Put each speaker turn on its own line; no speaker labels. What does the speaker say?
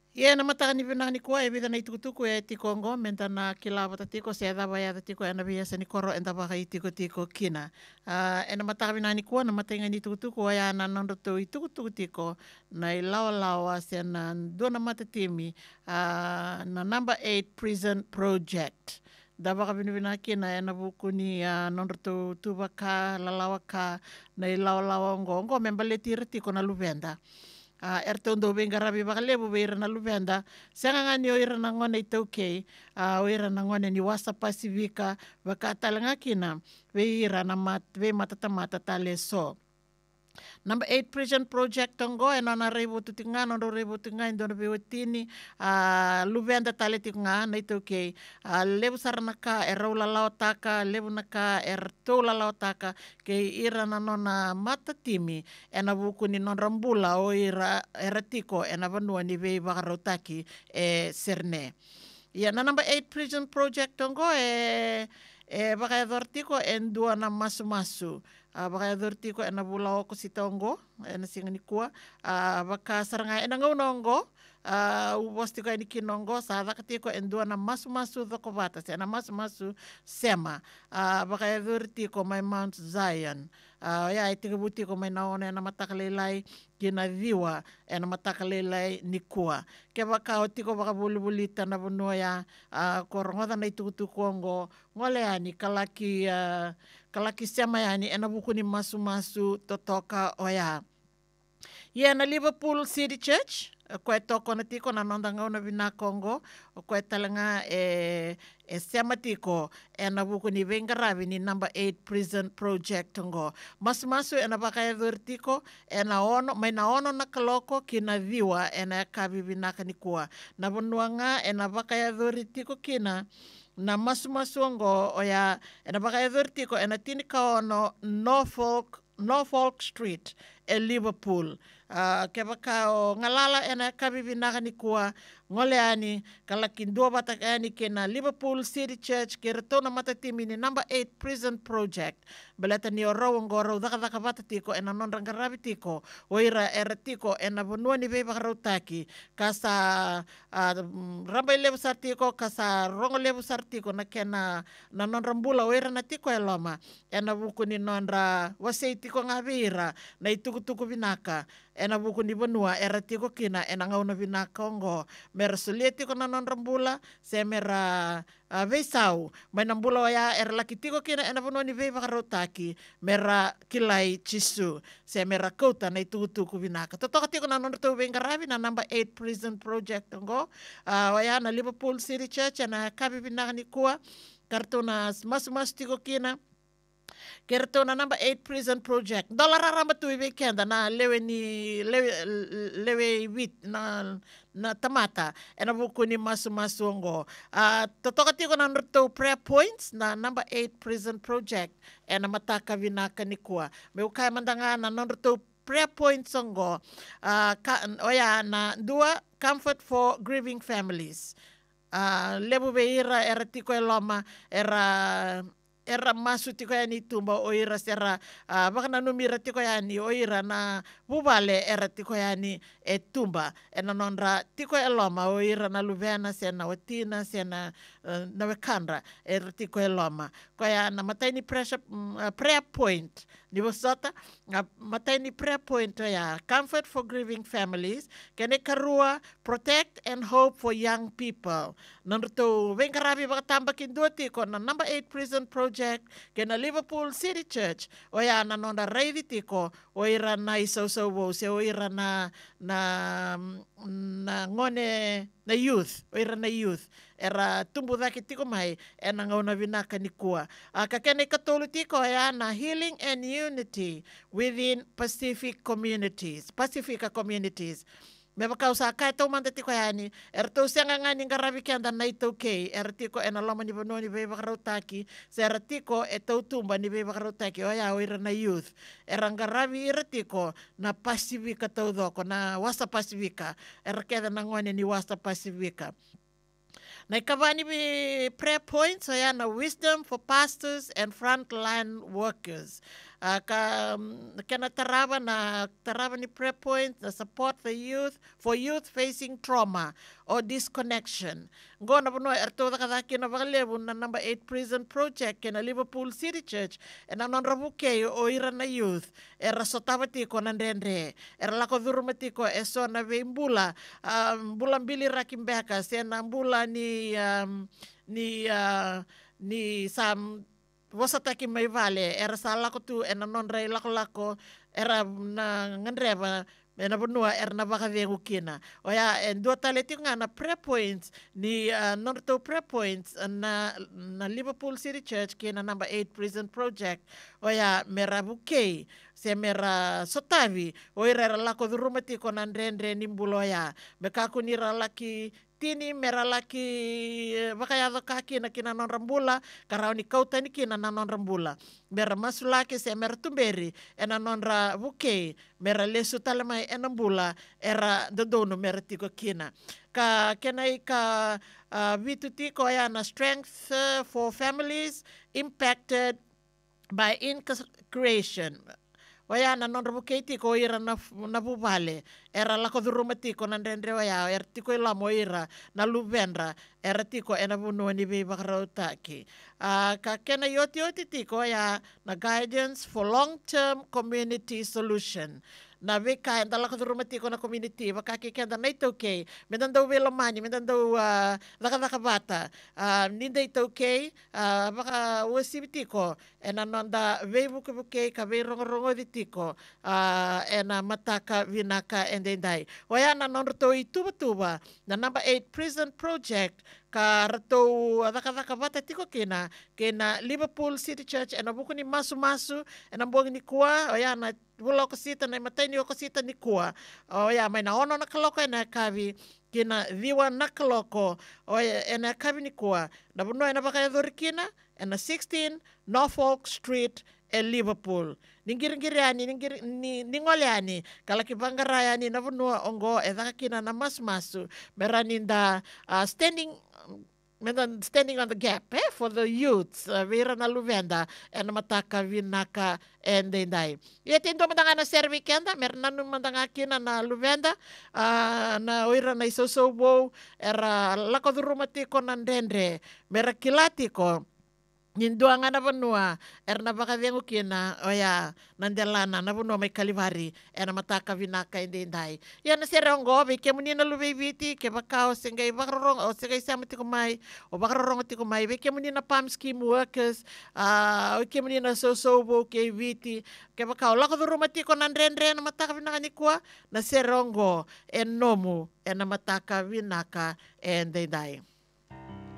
Ia na mataka ni vinani kua e vida na itukutuku e tiko ngo menta na kilava ta tiko se dava ya ta tiko e na via sa ni koro e dava kai tiko kina. E na mataka vinani kua na matainga ni itukutuku o ya na nondo tu itukutuku tiko na i lawa lawa se na dona matatimi na number 8 prison project. Dava ka vinavina kina e na vuku ni nondo tu tuva ka lalawa ka na i lawa lawa ngo memba leti tiko na luvenda. Er tondo venga rabi bakalebu veira na luvenda senga ngani oira na ngone itauke oira na ngone ni wasa pasifika vakatalanga kina veira na ve matata matata leso. Number 8 prison project tongo e nona reivo tutinga nondo reivo tinga indona veotini luvenda tale tinga na itauke levu saranaka e raula laotaka levu naka e toula laotaka ke ira na nona matatimi e na vuku ni non rambula o ira eratiko e na vanua ni vei vakarautaki e serne. Ia na number 8 prison project tongo vakaedortiko e ndua na masu-masu. Vakaedortiko e na vula oko si tongo e na singa ni kua. Vakasaranga e na ngaunongo uvostiko e ni kinongo sa vakatiko e ndua na masu-masu dhakovata se na masu-masu sema. Vakaedortiko mai Mount Zion. Ia e tika butiko mai naona e na matakaleilai kina viwa e na matakaleilai ni kua. Ke vaka o tiko vakavulivulita na vanua ya korongoda na itukutuku ongo ngole ani kalaki sema yani e na vuku ni masu-masu totoka o ya. Ia na Liverpool City Church koe toko na tiko na nonda ngau na vina Kongo koe talanga e sema tiko e na vuku ni vengaravi ni number 8 prison project ngo. Masu-masu e na vakaedor tiko e na ono, mai na ono na kaloko kina viwa e na kavi vinaka ni kua. Na vanuanga e na vakaedor tiko kina na masu-masu ngo o ya e na vakaedor tiko e na tinika ono Norfolk Street e Liverpool. Ke baka o ngalala e na kabivinaka ni kua ngole ani kalakin dua batak ani ke na Liverpool City Church ke retona matatimi ni number 8 prison project beleta ni oro ngoro daka batatiko e na nonrangarabi tiko oira eratiko e na vonua ni vei bakarautaki kasa rambai levu sartiko kasa rongo levu sartiko na kena na nonrambula oira na tiko e loma e na vuku ni nonra wasei tiko ngavira na itukutuku vinaka e na vuku ni vanua e ratiko kina e na ngauna vinaka ongo mera sulietiko na nonrambula se mera veisau mai nambula oya era laki tiko kina e na vanua ni vei vakarautaki mera kilai chisu se mera kouta na itukutuku vinaka totoka tiko na nonratu vengaravi na number 8 prison project ongo oya na Liverpool City Church na kabi vinaka ni kua kartuna masu-masu tiko kina kerto na number 8 prison project dolar ramba tu weekend na lewe wit na tamata e na buku ni masu-masu ngo totoka tiko na nrto prayer points na number 8 prison project e na mataka vinaka ni kua me ukaya mandanga na nrto prayer points ngo oya na dua comfort for grieving families lebu beira era tiko e loma era masu tiko yani tumba oira sera bakana numira tiko yani oira na bubale era tiko yani e tumba e na nonra tiko e loma oira na luvena sena watina sena na wekandra era tiko e loma koya na mataini prayer point ni bosota mataini prayer point ya comfort for grieving families kene karua protect and hope for young people nandito vengarabi bakatamba kindua tiko na number 8 prison project kena Liverpool City Church oya na nonda reidi tiko oira na isausawo se oira na ngone na youth oira na youth era tumbu daki tiko mai e na ngauna vinaka ni kua kakene katolu tiko ya na healing and unity within Pacifica communities me bakau sa kai tau manda tiko yani tau sianga ngani ngarabi kenda na itauke tiko e na loma ni vanua ni vei vakarautaki se tiko e tau tumba ni vei vakarautaki oya oira na youth ngarabi tiko na Pacifica tau doko na wasa Pacifica keda na ngone ni wasa Pacifica na ikavani prayer points na wisdom for pastors and frontline workers Kena tarava ni prayer point na support for youth facing trauma or disconnection. Go na puno erto kadaki na bakalebu na number 8 prison project kena Liverpool City Church na non rabuke o ira na youth era sotavati ko nandendre era lako durumati ko eso na veimbula mbula mbili rakimbeka sena mbula ni sam wasataki mai vale era sala ko tu ena non rai lako era na ngandreva ena benua era na baka vengu kina oya en dua taleti na prayer points ni non to prayer points na Liverpool City Church kina number 8 prison project oya mera buke se mera sotavi oira lako durumati ko nandrendre nimbuloya bekaku nira laki tini mera laki vakayado kaki na kina non rambula karau ni kauta ni kina na non rambula mera masulaki se mera tumberi ena non ra buke mera lesu talamai enambula era dodono mera tiko kina ka kenai ka vitu tiko ya na strength for families impacted by incarceration. Waya na non rabuke tiko ira na bubale era lako durumati ko nandendre waya er tiko ila moira na luvendra era tiko ena bunu ni be bakarotaki ka kena yoti tiko ya na guidance for long term community solution na veka enda lako durumati ko na community bakaki kenda na ito okay medan daw velo mani medan daw laka bata ninda ito okay baka wasibiti ko ena nonda buke ka ve rongo ditiko ena mataka vinaka endendai waya na non to ituba na number 8 prison project ka rato adaka bata tiko kena Liverpool City Church ena buku ni masu ena bongi ni kuwa waya na bulo ko sita na matay ni ko sita ni kuwa oya may na ono na kaloko ena kavi kina viwa na kaloko oya ena kavi ni kuwa na buno ena baka kina ena 16 Norfolk Street Liverpool ningiri-ngiriani ningoliani kala kibangarayani na bunua ongo edaka kina na masu meraninda standing on the gap for the youths vera na luvenda ena mataka vinaka endendai yeti ndo mandanga na servikenda mernanu mandanga kina na luvenda na oira na isosobo era lako durumati ko nandendre mera kilatiko Ninduanga na vanua erna baka vengu kina oya nandelana na vanua mai kalivari erna mataka vinaka indai ya na serongo be ke munina luve viti ke bakao sengai bakarong o sengai samati kumai o bakarong ti kumai be ke munina palm scheme workers o ke munina sosobo ke viti ke bakao lako durumati ko nandrendre na mataka vinaka ni kwa na serongo enomu erna mataka vinaka indai